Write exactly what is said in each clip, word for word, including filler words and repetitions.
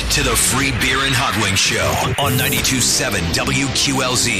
to the Free Beer and Hot Wings Show on ninety-two point seven W Q L Z,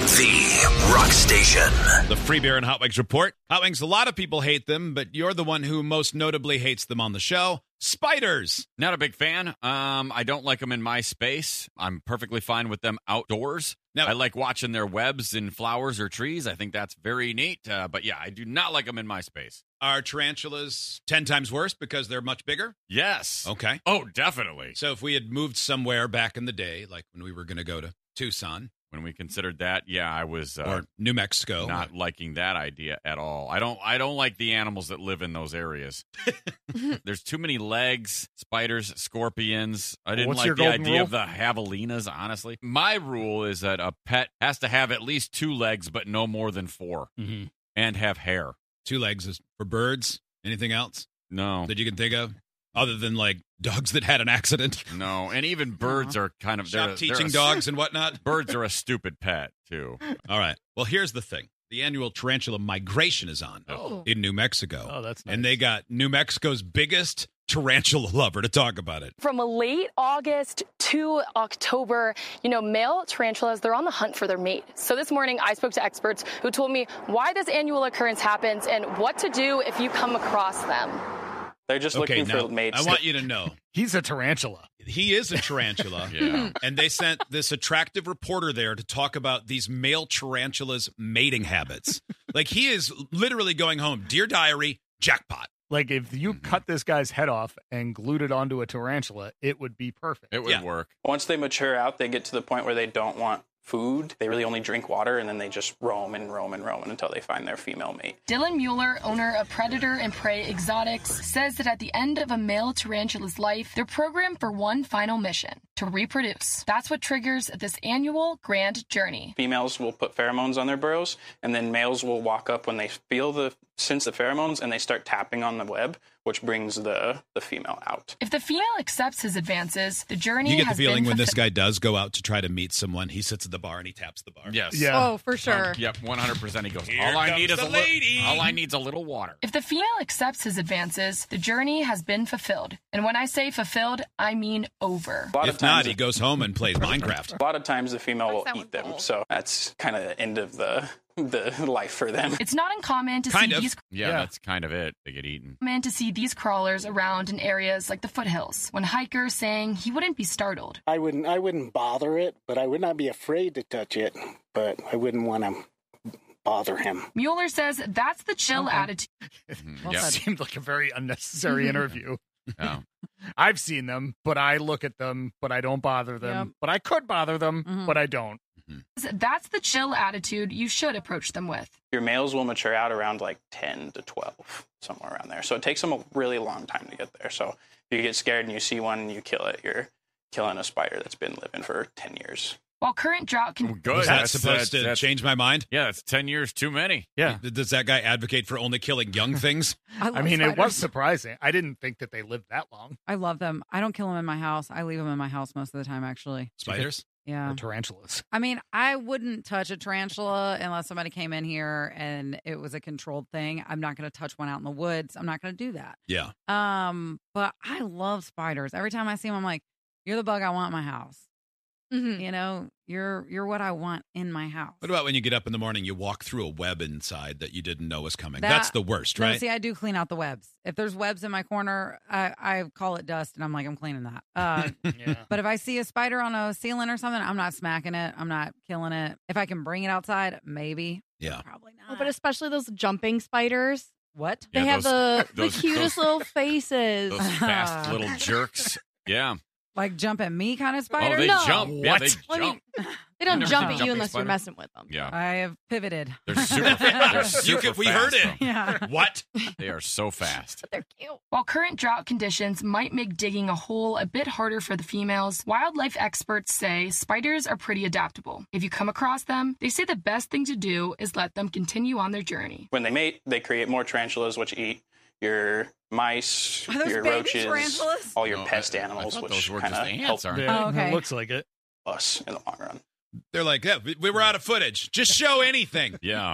the rock station. The Free Beer and Hot Wings Report. Hot Wings, a lot of people hate them, but you're the one who most notably hates them on the show. Spiders. Not a big fan. Um, I don't like them in my space. I'm perfectly fine with them outdoors. Now, I like watching their webs in flowers or trees. I think that's very neat. Uh, but yeah, I do not like them in my space. Are tarantulas ten times worse because they're much bigger? Yes. Okay. Oh, definitely. So if we had moved somewhere back in the day, like when we were going to go to Tucson. When we considered that, yeah, I was uh, or New Mexico. Not liking that idea at all. I don't I don't like the animals that live in those areas. There's too many legs, spiders, scorpions. I didn't What's like your the golden idea rule? of the javelinas, honestly. My rule is that a pet has to have at least two legs, but no more than four, Mm-hmm. and have hair. Two legs is for birds. Anything else No. that you can think of? Other than like dogs that had an accident? No, and even birds are kind of... Stop they're, teaching they're a- dogs and whatnot? Birds are a stupid pet, too. All right. Well, here's the thing. The annual tarantula migration is on Oh. in New Mexico. Oh, that's nice. And they got New Mexico's biggest tarantula lover to talk about it. From late August to October, you know, male tarantulas, they're on the hunt for their mate. So this morning, I spoke to experts who told me why this annual occurrence happens and what to do if you come across them. They're just Okay, looking now, for mates. I want you to know. He's a tarantula. He is a tarantula. Yeah. And they sent this attractive reporter there to talk about these male tarantulas' mating habits. Like, he is literally going home, Dear Diary, jackpot. Like, if you Mhm. cut this guy's head off and glued it onto a tarantula, it would be perfect. It would Yeah. work. Once they mature out, they get to the point where they don't want food. They really only drink water, and then they just roam and roam and roam until they find their female mate. Dylan Mueller, owner of Predator and Prey Exotics, says that at the end of a male tarantula's life, they're programmed for one final mission, to reproduce. That's what triggers this annual grand journey. Females will put pheromones on their burrows, and then males will walk up when they feel the sense the pheromones, and they start tapping on the web, which brings the, the female out. If the female accepts his advances, the journey You get the has feeling been when this fulfilled. guy does go out to try to meet someone, he sits at the bar and he taps the bar. Yes. Yeah. Oh, for sure. Yep, one hundred percent. He goes, Here all I comes need is the a lady." little. All I need is a little water. If the female accepts his advances, the journey has been fulfilled. And when I say fulfilled, I mean over. A lot If of not, times, he goes home and plays Minecraft. a lot of times the female will What's that eat one them, called? so that's kind of the end of the the life for them. It's not uncommon to Kind see of. these Yeah, Yeah. that's kind of it. They get eaten. common to see these crawlers around in areas like the foothills. When hikers saying he wouldn't be startled. I wouldn't I wouldn't bother it, but I would not be afraid to touch it, but I wouldn't want to bother him. Mueller says that's the chill Okay. attitude. Mhm, Well yep. said. Seemed like a very unnecessary interview. Yeah. I've seen them, but I look at them, but I don't bother them. Yep. But I could bother them, Mhm. but I don't. That's the chill attitude you should approach them with. Your males will mature out around like ten to twelve, somewhere around there. So it takes them a really long time to get there. So if you get scared and you see one and you kill it, you're killing a spider that's been living for ten years. While current drought can Good. Was that That's- supposed that's- to that's- change my mind? Yeah, that's ten years too many. Yeah. Does that guy advocate for only killing young things? I, love I mean, it was spiders. surprising. I didn't think that they lived that long. I love them. I don't kill them in my house. I leave them in my house most of the time, actually. Spiders? Yeah. Or tarantulas. I mean, I wouldn't touch a tarantula unless somebody came in here and it was a controlled thing. I'm not going to touch one out in the woods. I'm not going to do that. Yeah. Um, but I love spiders. Every time I see them, I'm like, "You're the bug I want in my house." Mhm. You know, you're you're what I want in my house. What about when you get up in the morning, you walk through a web inside that you didn't know was coming? That- That's the worst, No, right? see, I do clean out the webs. If there's webs in my corner, I, I call it dust, and I'm like, I'm cleaning that. Uh, Yeah. but if I see a spider on a ceiling or something, I'm not smacking it. I'm not killing it. If I can bring it outside, maybe. Yeah. Probably not. Oh, but especially those jumping spiders. What? Yeah, They have those- the, those- the cutest those- little faces. Those fast little jerks. Yeah. Like jump at me kind of spider? Oh, they No. jump. Yeah, they Well, I jump. mean, they don't never jump seen a at you jumping unless spider? you're messing with them. Yeah. I have pivoted. They're super. They're You super could- we fast, heard it. though. Yeah. What? They are so fast. But they're cute. While current drought conditions might make digging a hole a bit harder for the females, wildlife experts say spiders are pretty adaptable. If you come across them, they say the best thing to do is let them continue on their journey. When they mate, they create more tarantulas, which eat your mice, Are those your baby roaches, tarantulas? all your No, pest I- I animals, thought which those were kind just of ants, help aren't they? Yeah, Oh, okay. It looks like it. us in the long run. They're like, yeah, we, we were out of footage. Just show anything. Yeah.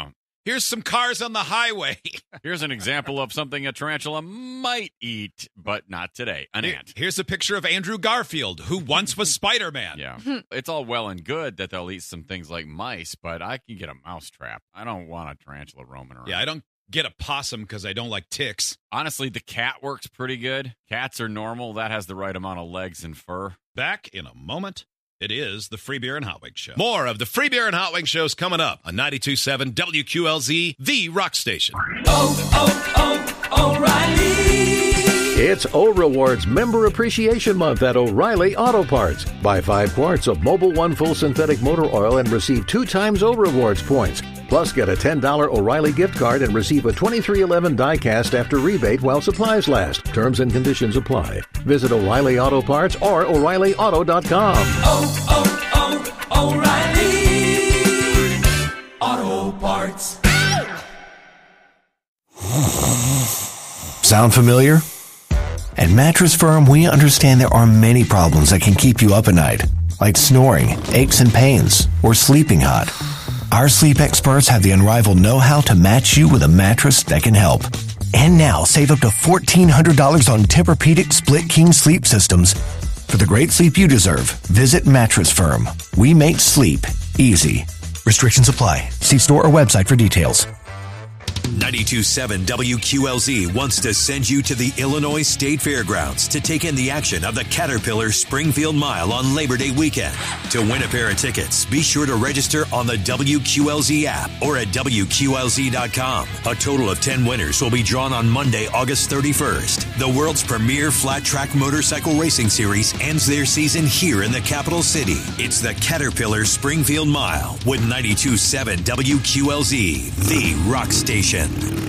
Here's some cars on the highway. Here's an example of something a tarantula might eat, but not today. An Here- ant. Here's a picture of Andrew Garfield, who once was Spider-Man. Yeah. It's all well and good that they'll eat some things like mice, but I can get a mouse trap. I don't want a tarantula roaming around. Yeah, I don't get a possum because I don't like ticks. Honestly, the cat works pretty good. Cats are normal. That has the right amount of legs and fur. Back in a moment. It is the Free Beer and Hot Wings Show. More of the Free Beer and Hot Wings Shows coming up on ninety-two point seven W Q L Z, the rock station. Oh, oh, O'Reilly. It's O Rewards Member Appreciation Month at O'Reilly Auto Parts. Buy five quarts of Mobil One Full Synthetic Motor Oil and receive two times O Rewards points. Plus, get a ten dollars O'Reilly gift card and receive a twenty-three eleven die-cast after rebate while supplies last. Terms and conditions apply. Visit O'Reilly Auto Parts or O'Reilly Auto dot com. Oh, oh, oh, O'Reilly Auto Parts. Sound familiar? At Mattress Firm, we understand there are many problems that can keep you up at night, like snoring, aches and pains, or sleeping hot. Our sleep experts have the unrivaled know-how to match you with a mattress that can help. And now, save up to fourteen hundred dollars on Tempur-Pedic Split King sleep systems. For the great sleep you deserve, visit Mattress Firm. We make sleep easy. Restrictions apply. See store or website for details. ninety-two point seven W Q L Z wants to send you to the Illinois State Fairgrounds to take in the action of the Caterpillar Springfield Mile on Labor Day weekend. To win a pair of tickets, be sure to register on the W Q L Z app or at W Q L Z dot com. A total of ten winners will be drawn on Monday, August thirty-first. The world's premier flat track motorcycle racing series ends their season here in the capital city. It's the Caterpillar Springfield Mile with ninety-two point seven W Q L Z, the rock station.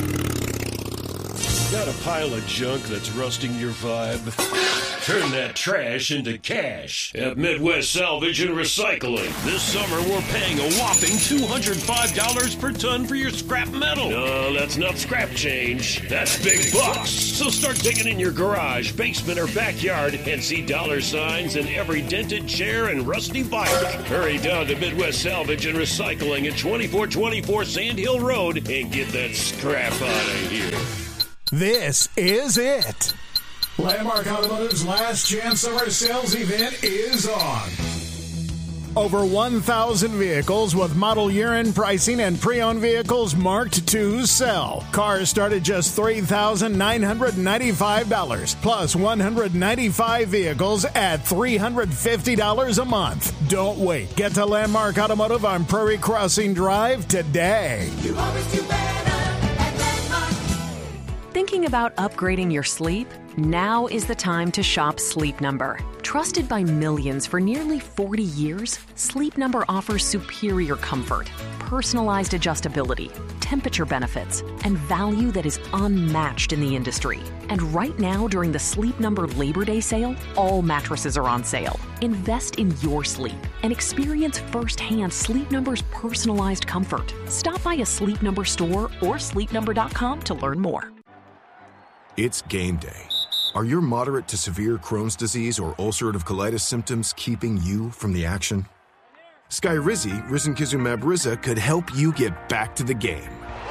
Got a pile of junk that's rusting your vibe? Turn that trash into cash at Midwest Salvage and Recycling. This summer, we're paying a whopping two hundred five dollars per ton for your scrap metal. No, that's not scrap change. That's big bucks. So start digging in your garage, basement, or backyard and see dollar signs in every dented chair and rusty bike. Hurry down to Midwest Salvage and Recycling at twenty-four twenty-four Sand Hill Road and get that scrap out of here. This is it. Landmark Automotive's last chance summer sales event is on. Over one thousand vehicles with model year-end pricing and pre-owned vehicles marked to sell. Cars start at just three thousand nine hundred ninety-five dollars, plus one hundred ninety-five vehicles at three hundred fifty dollars a month. Don't wait. Get to Landmark Automotive on Prairie Crossing Drive today. You always do better at Landmark. Thinking about upgrading your sleep? Now is the time to shop Sleep Number. Trusted by millions for nearly forty years, Sleep Number offers superior comfort, personalized adjustability, temperature benefits, and value that is unmatched in the industry. And right now, during the Sleep Number Labor Day sale, all mattresses are on sale. Invest in your sleep and experience firsthand Sleep Number's personalized comfort. Stop by a Sleep Number store or sleep number dot com to learn more. It's game day. Are your moderate to severe Crohn's disease or ulcerative colitis symptoms keeping you from the action? Skyrizi, risankizumab Riza, could help you get back to the game.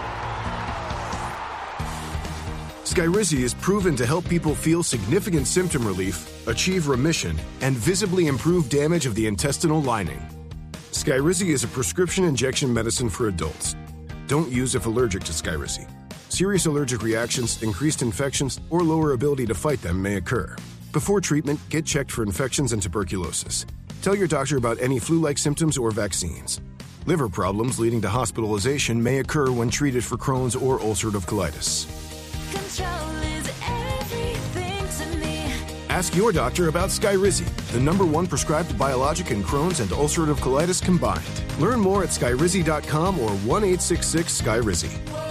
Skyrizi is proven to help people feel significant symptom relief, achieve remission, and visibly improve damage of the intestinal lining. Skyrizi is a prescription injection medicine for adults. Don't use if allergic to Skyrizi. Serious allergic reactions, increased infections, or lower ability to fight them may occur. Before treatment, get checked for infections and tuberculosis. Tell your doctor about any flu-like symptoms or vaccines. Liver problems leading to hospitalization may occur when treated for Crohn's or ulcerative colitis. Control is everything to me. Ask your doctor about Skyrizi, the number one prescribed biologic in Crohn's and ulcerative colitis combined. Learn more at skyrizi dot com or one eight six six Skyrizi.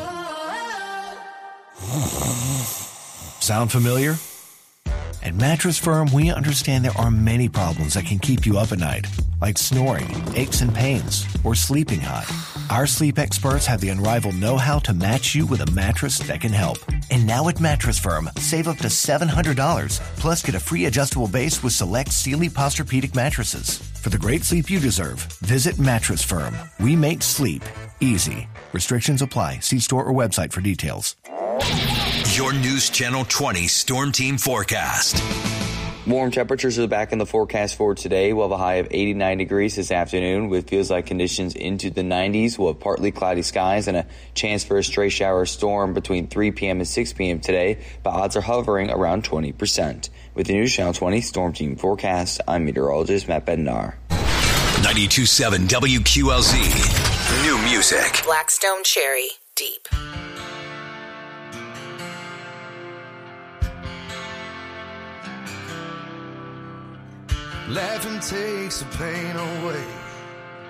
Sound familiar? At Mattress Firm, we understand there are many problems that can keep you up at night, like snoring, aches and pains, or sleeping hot. Our sleep experts have the unrivaled know-how to match you with a mattress that can help. And now at Mattress Firm, save up to seven hundred dollars. Plus, get a free adjustable base with select Sealy Posturepedic mattresses. For the great sleep you deserve, visit Mattress Firm. We make sleep easy. Restrictions apply. See store or website for details. Your News Channel twenty Storm Team forecast. Warm temperatures are back in the forecast for today. We'll have a high of eighty-nine degrees this afternoon with feels-like conditions into the nineties. We'll have partly cloudy skies and a chance for a stray shower storm between three p.m. and six p.m. today, but odds are hovering around twenty percent. With the News Channel twenty Storm Team forecast, I'm meteorologist Matt Bednar. ninety-two point seven W Q L Z. New music. Blackstone Cherry Deep. Laughing takes the pain away.